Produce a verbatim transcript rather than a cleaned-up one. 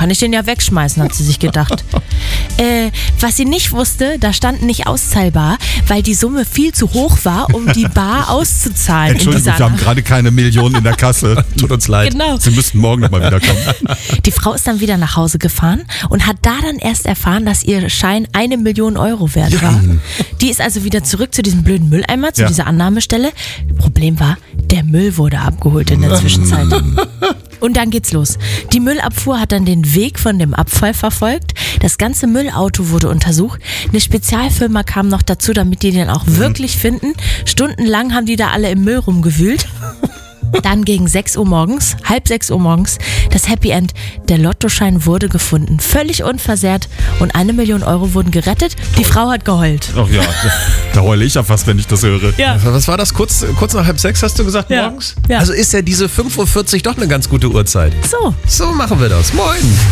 kann ich den ja wegschmeißen, hat sie sich gedacht. äh, was sie nicht wusste, da stand nicht auszahlbar, weil die Summe viel zu hoch war, um die bar auszuzahlen. Entschuldigung, wir haben gerade keine Millionen in der Kasse. Tut uns leid. Genau. Sie müssten morgen nochmal wiederkommen. Die Frau ist dann wieder nach Hause gefahren und hat da dann erst erfahren, dass ihr Schein eine Million Euro wert war. Die ist also wieder zurück zu diesem blöden Mülleimer, zu Ja. dieser Annahmestelle. Problem war, der Müll wurde abgeholt in der Zwischenzeit. Und dann geht's los. Die Müllabfuhr hat dann den Weg von dem Abfall verfolgt. Das ganze Müllauto wurde untersucht. Eine Spezialfirma kam noch dazu, damit die den auch wirklich finden. Stundenlang haben die da alle im Müll rumgewühlt. Dann gegen sechs Uhr morgens, halb sechs Uhr morgens, das Happy End. Der Lottoschein wurde gefunden, völlig unversehrt und eine Million Euro wurden gerettet. Die Frau hat geheult. Ach ja, da heule ich ja fast, wenn ich das höre. Ja. Was war das? Kurz, kurz nach halb sechs hast du gesagt Ja. morgens? Ja. Also ist ja diese fünf Uhr vierzig doch eine ganz gute Uhrzeit. So. So machen wir das. Moin.